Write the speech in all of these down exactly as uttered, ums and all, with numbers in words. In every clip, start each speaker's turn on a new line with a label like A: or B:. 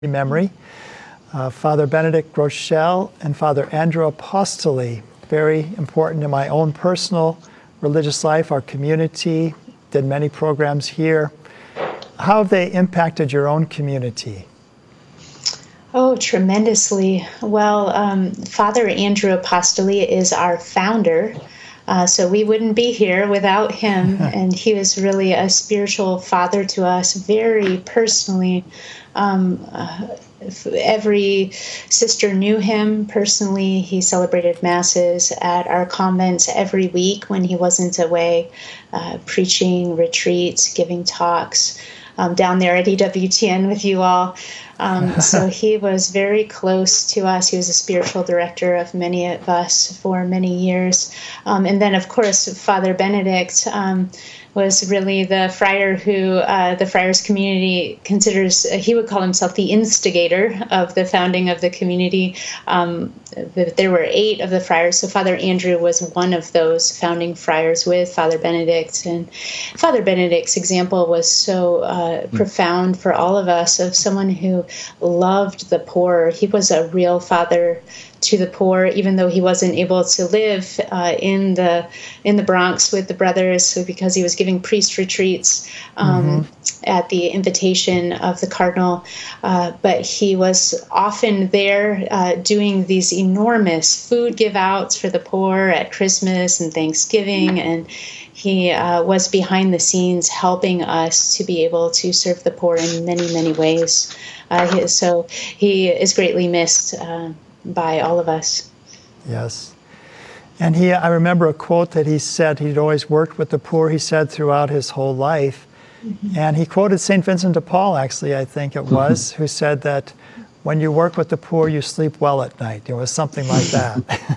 A: memory. Uh, Father Benedict Rochelle and Father Andrew Apostoli, very important in my own personal religious life, our community, did many programs here. How have they impacted your own community?
B: Oh, tremendously. Well, um, Father Andrew Apostoli is our founder, uh, so we wouldn't be here without him, and he was really a spiritual father to us, very personally. Um, uh, every sister knew him personally. He celebrated masses at our convents every week when he wasn't away, uh, preaching retreats, giving talks, um, down there at E W T N with you all. Um, so he was very close to us. He was a spiritual director of many of us for many years. Um, and then, of course, Father Benedict um, was really the friar who uh, the friars community considers, uh, he would call himself the instigator of the founding of the community. Um, there were eight of the friars, so Father Andrew was one of those founding friars with Father Benedict. And Father Benedict's example was so uh, mm. profound for all of us, of someone who loved the poor. He was a real father to the poor, even though he wasn't able to live uh, in the in the Bronx with the brothers, so because he was giving priest retreats um, mm-hmm. at the invitation of the cardinal. Uh, but he was often there uh, doing these enormous food give-outs for the poor at Christmas and Thanksgiving, and he uh, was behind the scenes helping us to be able to serve the poor in many, many ways. Uh, he, so he is greatly missed uh, by all of us.
A: Yes. And he, I remember a quote that he said he'd always worked with the poor, he said, throughout his whole life. Mm-hmm. And he quoted Saint Vincent de Paul, actually, I think it was, mm-hmm. who said that when you work with the poor, you sleep well at night. It was something like that.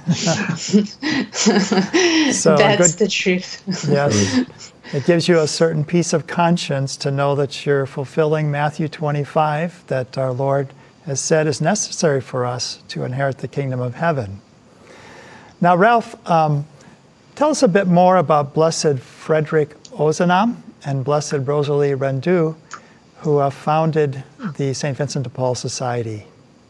B: So That's good, the truth.
A: Yes. It gives you a certain peace of conscience to know that you're fulfilling Matthew twenty-five, that our Lord has said is necessary for us to inherit the kingdom of heaven. Now, Ralph, um, tell us a bit more about Blessed Frederick Ozanam and Blessed Rosalie Rendu, who uh, founded the Saint Vincent de Paul Society.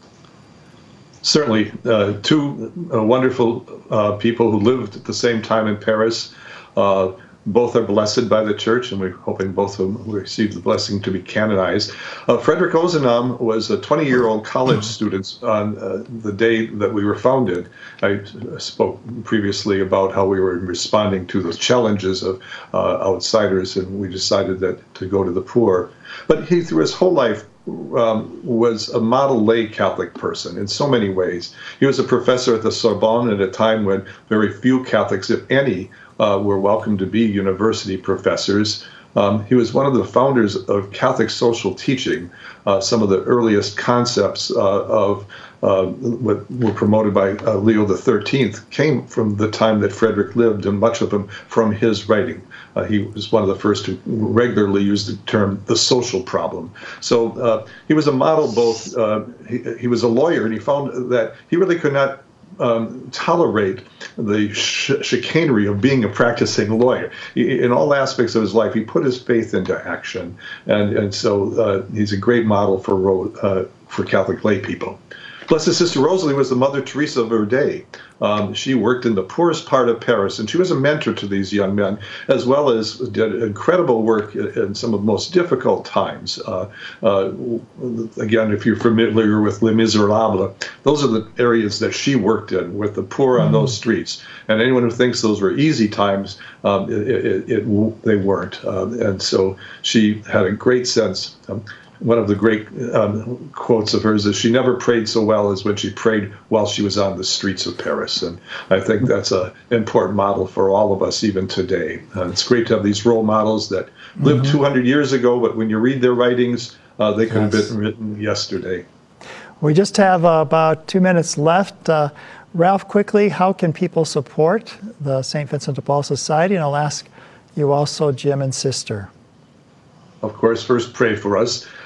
C: Certainly, uh, two uh, wonderful uh, people who lived at the same time in Paris. Uh, Both are blessed by the Church, and we're hoping both of them will receive the blessing to be canonized. Uh, Frederick Ozanam was a twenty-year-old college student on uh, the day that we were founded. I spoke previously about how we were responding to the challenges of uh, outsiders, and we decided that to go to the poor. But he, through his whole life, um, was a model lay Catholic person in so many ways. He was a professor at the Sorbonne at a time when very few Catholics, if any, Uh, were welcome to be university professors. Um, he was one of the founders of Catholic social teaching. Uh, some of the earliest concepts uh, of uh, what were promoted by uh, Leo the thirteenth came from the time that Frederick lived, and much of them from his writing. Uh, he was one of the first to regularly use the term the social problem. So uh, he was a model both, uh, he, he was a lawyer, and he found that he really could not Um, tolerate the ch- chicanery of being a practicing lawyer. He, in all aspects of his life, he put his faith into action, and and so uh, he's a great model for uh, for Catholic lay people. Blessed Sister Rosalie was the Mother Teresa of her day. Um, she worked in the poorest part of Paris, and she was a mentor to these young men, as well as did incredible work in some of the most difficult times. Uh, uh, again, if you're familiar with Les Miserables, those are the areas that she worked in, with the poor on those streets. And anyone who thinks those were easy times, um, it, it, it, they weren't. Um, and so she had a great sense. Um, One of the great um, quotes of hers is, she never prayed so well as when she prayed while she was on the streets of Paris. And I think that's an important model for all of us even today. Uh, it's great to have these role models that lived mm-hmm. two hundred years ago, but when you read their writings, uh, they could yes. have been written yesterday.
A: We just have uh, about two minutes left. Uh, Ralph, quickly, how can people support the Saint Vincent de Paul Society? And I'll ask you also, Jim and Sister.
C: Of course, first pray for us.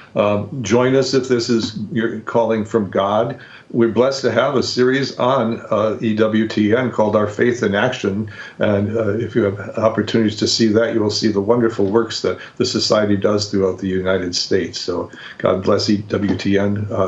C: Um, join us if this is your calling from God. We're blessed to have a series on uh, E W T N called Our Faith in Action. And uh, if you have opportunities to see that, you will see the wonderful works that the Society does throughout the United States. So God bless E W T N. Uh,